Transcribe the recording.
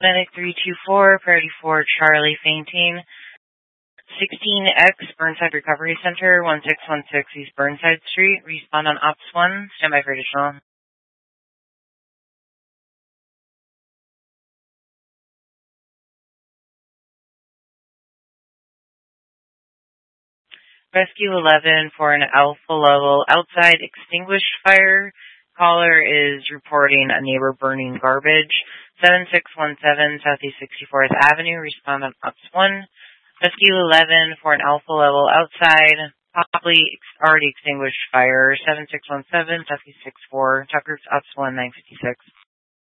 Medic 324, Priority 4, Charlie fainting. 16X, Burnside Recovery Center, 1616 East Burnside Street. Respond on Ops 1. Stand by for additional. Rescue 11 for an alpha level outside extinguished fire. Caller is reporting a neighbor burning garbage. 7617 Southeast 64th Avenue. Respond on Ops 1. Rescue 11 for an alpha level outside, probably already extinguished fire. 7617 Southeast 64. Talk groups Ops 1 956.